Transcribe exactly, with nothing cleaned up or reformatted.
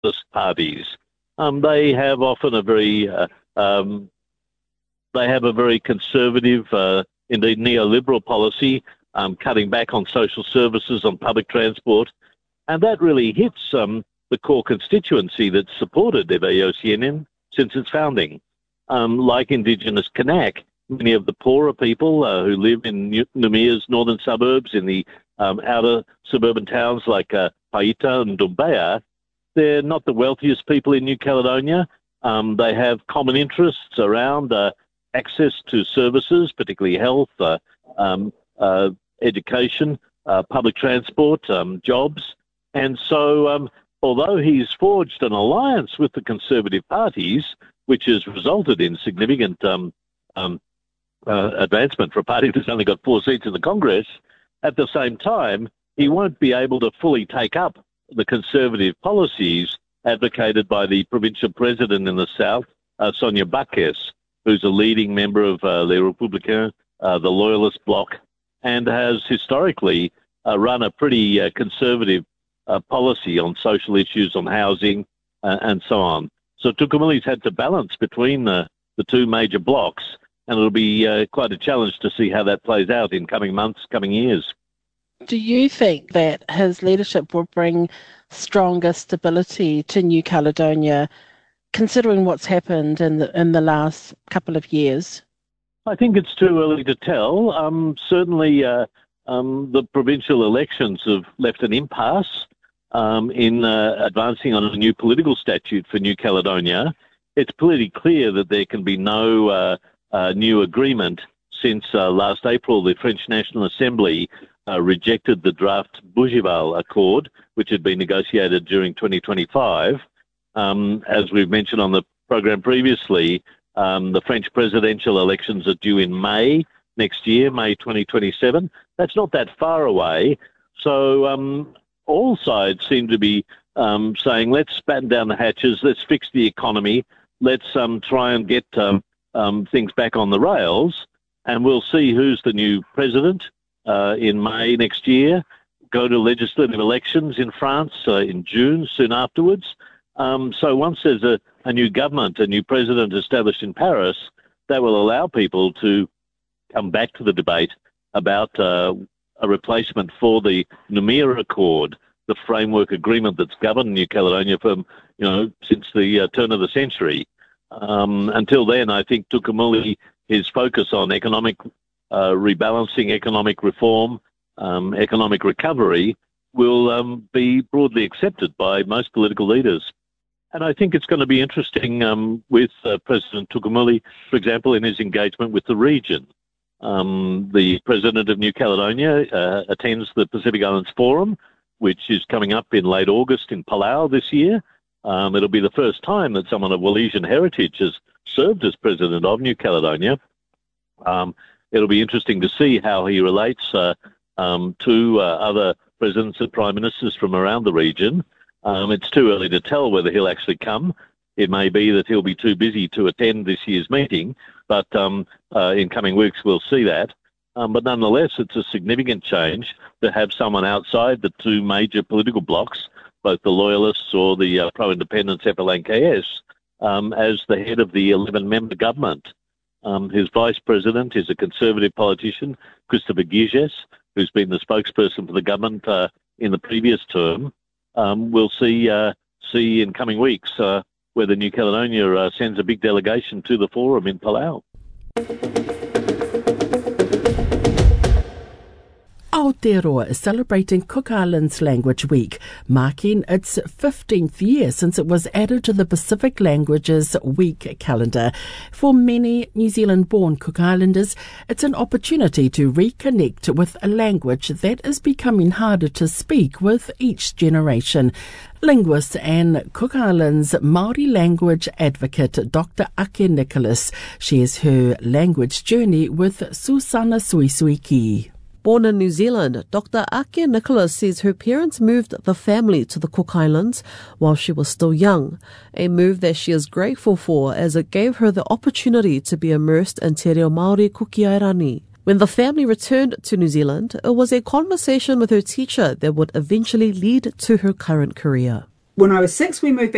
nationalist parties. Um, they have often a very, uh, um, they have a very conservative, uh, indeed neoliberal policy, um, cutting back on social services, on public transport, and that really hits um, the core constituency that supported E W O C N N since its founding. Um, like Indigenous Kanak, many of the poorer people uh, who live in Numia's northern suburbs, in the um, outer suburban towns like uh, Paita and Doumbaya, they're not the wealthiest people in New Caledonia. Um, they have common interests around uh, access to services, particularly health, uh, um, uh, education, uh, public transport, um, jobs. And so um, although he's forged an alliance with the Conservative parties, which has resulted in significant um, um, uh, advancement for a party that's only got four seats in the Congress, at the same time, he won't be able to fully take up the Conservative policies advocated by the provincial president in the south, uh, Sonia Baques, who's a leading member of uh, Les Républicains, uh, the Loyalist bloc, and has historically uh, run a pretty uh, conservative uh, policy on social issues, on housing, uh, and so on. So Tukamuli's had to balance between the, the two major blocs, and it'll be uh, quite a challenge to see how that plays out in coming months, coming years. Do you think that his leadership will bring stronger stability to New Caledonia, considering what's happened in the in the last couple of years? I think it's too early to tell. Um, certainly, uh, um, the provincial elections have left an impasse um, in uh, advancing on a new political statute for New Caledonia. It's pretty clear that there can be no uh, uh, new agreement since uh, last April the French National Assembly Uh, rejected the draft Bougival Accord, which had been negotiated during twenty twenty-five. Um, as we've mentioned on the program previously, um, the French presidential elections are due in May next year, May twenty twenty-seven. That's not that far away. So um, all sides seem to be um, saying, let's batten down the hatches, let's fix the economy, let's um, try and get um, um, things back on the rails, and we'll see who's the new president Uh, in May next year, go to legislative elections in France uh, in June, soon afterwards. Um, so once there's a, a new government, a new president established in Paris, that will allow people to come back to the debate about uh, a replacement for the Noumea Accord, the framework agreement that's governed New Caledonia from, you know, since the uh, turn of the century. Um, until then, I think Tukamuli, his focus on economic Uh, rebalancing, economic reform, um, economic recovery will um, be broadly accepted by most political leaders. And I think it's going to be interesting um, with uh, President Tukamuli, for example, in his engagement with the region. Um, the President of New Caledonia uh, attends the Pacific Islands Forum, which is coming up in late August in Palau this year. Um, it'll be the first time that someone of Wallisian heritage has served as President of New Caledonia. Um, It'll be interesting to see how he relates uh, um, to uh, other presidents and prime ministers from around the region. Um, it's too early to tell whether he'll actually come. It may be that he'll be too busy to attend this year's meeting, but um, uh, in coming weeks we'll see that. Um, but nonetheless, it's a significant change to have someone outside the two major political blocs, both the Loyalists or the uh, pro-independence F L N K S, um, as the head of the eleven-member government. Um, his vice president is a conservative politician, Christopher Guiges, who's been the spokesperson for the government uh, in the previous term. Um, we'll see uh, see in coming weeks uh, whether New Caledonia uh, sends a big delegation to the forum in Palau. Aotearoa is celebrating Cook Islands Language Week, marking its fifteenth year since it was added to the Pacific Languages Week calendar. For many New Zealand-born Cook Islanders, it's an opportunity to reconnect with a language that is becoming harder to speak with each generation. Linguist and Cook Islands Māori language advocate Doctor Ake Nicholas shares her language journey with Susana Suisuiki. Born in New Zealand, Doctor Ake Nicholas says her parents moved the family to the Cook Islands while she was still young, a move that she is grateful for as it gave her the opportunity to be immersed in Te Reo Māori Kukiairani. When the family returned to New Zealand, it was a conversation with her teacher that would eventually lead to her current career. When I was six, we moved back